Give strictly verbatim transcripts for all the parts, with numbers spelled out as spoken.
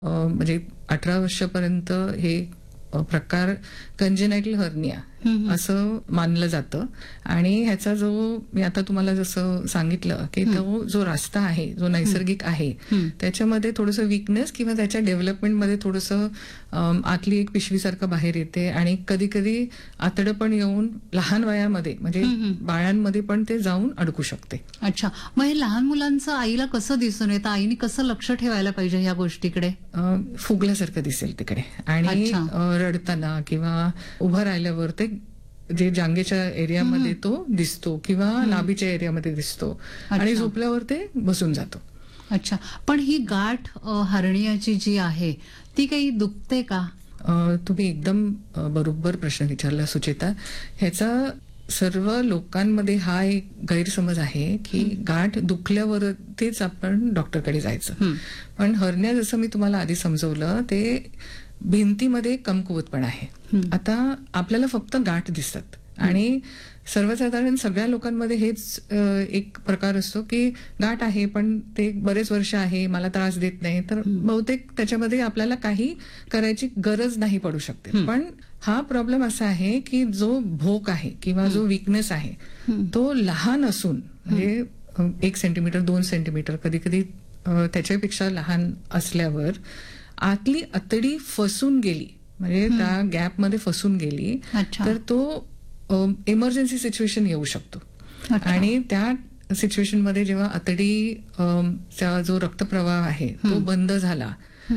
अ, म्हणजे अठरा वर्षापर्यंत हे अ, प्रकार कंजेनायटल हर्निया असं मानलं जातं. आणि ह्याचा जो मी आता तुम्हाला जसं सांगितलं की तो जो रस्ता आहे जो नैसर्गिक आहे त्याच्यामध्ये थोडंसं वीकनेस किंवा त्याच्या डेव्हलपमेंटमध्ये थोडंसं अम, आतली एक पिशवीसारखं बाहेर येते आणि कधी कधी आतडं पण येऊन लहान वयामध्ये म्हणजे बाळांमध्ये पण ते जाऊन अडकू शकते. अच्छा, मग हे लहान मुलांचं आईला कसं दिसून येतं? आईने कसं लक्ष ठेवायला पाहिजे या गोष्टीकडे? अ, फुगल्यासारखं दिसेल तिकडे आणि अच्छा. अ, रडताना किंवा उभं राहिल्यावर ते जे जांघेच्या एरियामध्ये तो दिसतो किंवा नाभीच्या एरियामध्ये दिसतो आणि अच्छा. झोपल्यावर ते बसून जातो. अच्छा, पण ही गाठ अ, हर्नियाची जी आहे ती काही दुखते का? अ, तुम्ही एकदम अ, बरोबर प्रश्न विचारला सुचेता. ह्याचा सर्व लोकांमध्ये हा एक गैरसमज आहे की गाठ दुखल्यावरतीच आपण डॉक्टरकडे जायचं. पण हर्निया जसं मी तुम्हाला आधी समजवलं ते भिंतीमध्ये कमकुवतपणा आहे. आता आपल्याला फक्त गाठ दिसतात आणि सर्वसाधारण सगळ्या लोकांमध्ये हेच अ, एक प्रकार असतो की गाठ आहे पण ते बरेच वर्ष आहे, मला त्रास देत नाही, तर बहुतेक त्याच्यामध्ये आपल्याला काही करायची गरज नाही पडू शकते. पण हा प्रॉब्लेम असा आहे की जो भोक आहे किंवा जो वीकनेस आहे तो लहान असून म्हणजे अ, एक सेंटीमीटर दोन सेंटीमीटर कधी कधी त्याच्यापेक्षा लहान असल्यावर आतली आतडी फसून गेली म्हणजे त्या गॅपमध्ये फसून गेली अच्छा. तर तो इमर्जन्सी सिच्युएशन येऊ शकतो. अच्छा. आणि त्या सिच्युएशन मध्ये जेव्हा आतडी अम, चा जो रक्तप्रवाह आहे तो बंद झाला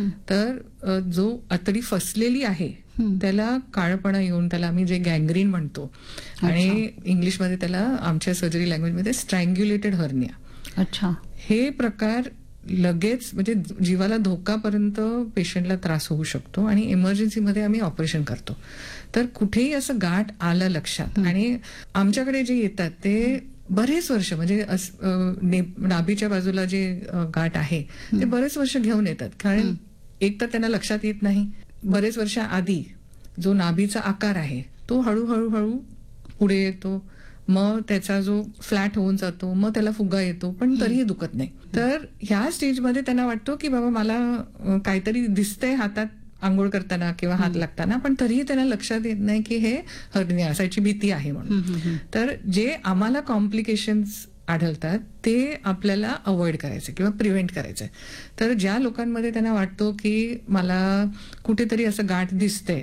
तर अ, जो आतडी फसलेली आहे त्याला काळपणा येऊन त्याला आम्ही जे गँग्रीन म्हणतो आणि इंग्लिशमध्ये त्याला आमच्या सर्जरी लँग्वेजमध्ये स्ट्रँग्युलेटेड हर्निया. अच्छा. हे प्रकार लगेच म्हणजे जीवाला धोकापर्यंत पेशंटला त्रास होऊ शकतो आणि इमर्जन्सीमध्ये आम्ही ऑपरेशन करतो. तर कुठेही असं गाठ आलं लक्षात आणि आमच्याकडे जे येतात ते बरेच वर्ष म्हणजे अस- अ, ने- नाभीच्या बाजूला जे अ, गाठ आहे ते बरेच वर्ष घेऊन येतात. कारण एक तर त्यांना लक्षात येत नाही, बरेच वर्ष आधी जो नाभीचा आकार आहे तो हळूहळू हळू पुढे येतो, मग त्याचा जो फ्लॅट होऊन जातो, मग त्याला फुगा येतो पण तरीही दुखत नाही. तर ह्या स्टेजमध्ये त्यांना वाटतो की बाबा मला अ, काहीतरी दिसतंय हातात आंघोळ करताना किंवा हात लागताना, पण तरीही त्यांना लक्षात येत नाही की हे हर्निया असायची भीती आहे म्हणून. तर जे आम्हाला कॉम्प्लिकेशन्स आढळतात ते आपल्याला अवॉइड करायचे किंवा प्रिव्हेंट करायचे. तर ज्या लोकांमध्ये त्यांना वाटतो की मला कुठेतरी असं गाठ दिसते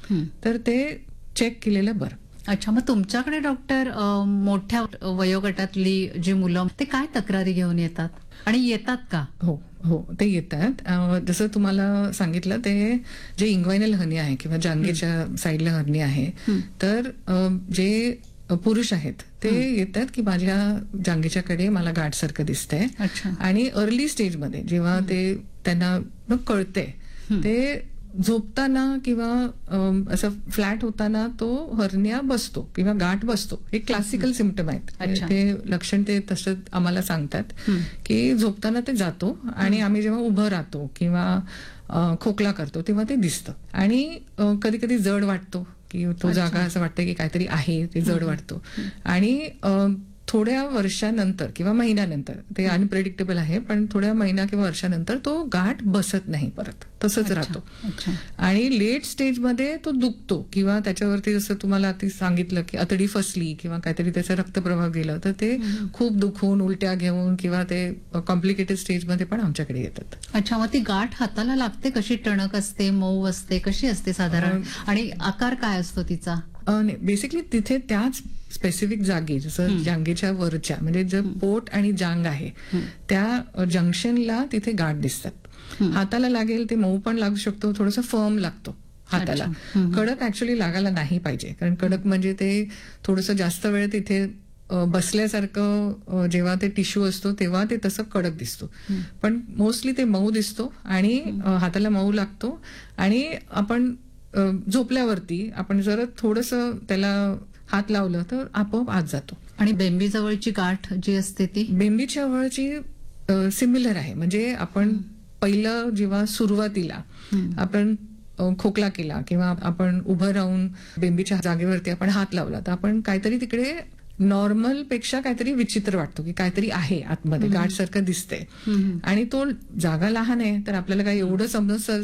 तर ते चेक केलेलं बरं. अच्छा, मग तुमच्याकडे डॉक्टर अ, मोठ्या वयोगटातली जी मुलं ते काय तक्रारी घेऊन येतात आणि येतात का? हो हो ते येतात. अ, जसं तुम्हाला सांगितलं ते जे इंग्वायनल हर्निया आहे किंवा जांघेच्या साईडला हर्निया आहे तर अ, जे पुरुष आहेत ते येतात की माझ्या जांघेच्याकडे मला गाठ सारखं दिसतंय. अच्छा. आणि अर्ली स्टेजमध्ये जेव्हा ते त्यांना मग कळते ते झोपताना किंवा अम, असं फ्लॅट होताना तो हर्निया बसतो किंवा गाठ बसतो. हे क्लासिकल सिम्पटम आहेत. अच्छा. ते लक्षण ते तसं आम्हाला सांगतात की झोपताना ते जातो आणि आम्ही जेव्हा उभं राहतो किंवा अ, खोकला करतो तेव्हा ते दिसतं आणि कधी कधी जड वाटतो की तो जागा असं वाटतं की काहीतरी आहे, ते जड वाटतो आणि अ, थोड्या वर्षानंतर किंवा महिन्यानंतर ते अनप्रेडिक्टेबल आहे पण थोड्या महिना किंवा वर्षानंतर तो गाठ बसत नाही, परत तसंच राहतो. अच्छा. आणि लेट स्टेजमध्ये तो दुखतो किंवा त्याच्यावरती जसं तुम्हाला आधी सांगितलं की आतडी फसली किंवा काहीतरी त्याचा रक्तप्रवाह गेला तर ते खूप दुखून उलट्या घेऊन किंवा ते कॉम्प्लिकेटेड स्टेजमध्ये पण आमच्याकडे येतात. अच्छा, मग ती गाठ हाताला लागते कशी? टणक असते, मऊ असते, कशी असते साधारण? आणि आकार काय असतो तिचा? बेसिकली तिथे त्याच स्पेसिफिक जागी जसं जांघेच्या वरच्या म्हणजे जे पोट आणि जांघ आहे त्या जंक्शनला तिथे गाठ दिसतात. हाताला लागेल ते मऊ पण लागू शकतो, थोडंसं फर्म लागतो हाताला. कडक ऍक्च्युअली लागायला नाही पाहिजे कारण कडक म्हणजे ते थोडंसं जास्त वेळ तिथे अ, बसल्यासारखं अ, जेव्हा ते टिश्यू असतो तेव्हा ते तसं कडक दिसतो. पण मोस्टली ते मऊ दिसतो आणि अ, हाताला मऊ लागतो आणि आपण अ, झोपल्यावरती आपण जर थोडंसं त्याला हात लावलं तर आपोआप आत जातो. आणि बेंबीजवळची गाठ जी असते ती? बेंबीच्या वळची सिमिलर आहे. म्हणजे आपण पहिलं जेव्हा सुरुवातीला आपण अ, खोकला केला किंवा आपण उभं राहून बेंबीच्या जागेवरती आपण हात लावला तर आपण काहीतरी तिकडे नॉर्मल पेक्षा काहीतरी विचित्र वाटतो की काहीतरी आहे आतमध्ये, गाठ सारखं दिसतंय आणि तो जागा लहान आहे तर आपल्याला काही एवढं समजत